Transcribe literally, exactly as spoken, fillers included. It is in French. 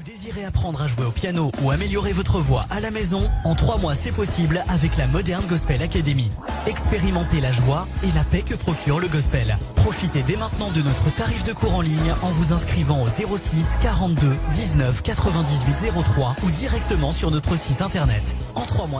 Désirez apprendre à jouer au piano ou améliorer votre voix à la maison? En trois mois, c'est possible avec la Modern Gospel Academy. Expérimentez la joie et la paix que procure le gospel. Profitez dès maintenant de notre tarif de cours en ligne en vous inscrivant au zéro six quarante-deux dix-neuf quatre-vingt-dix-huit zéro trois ou directement sur notre site internet. En trois mois.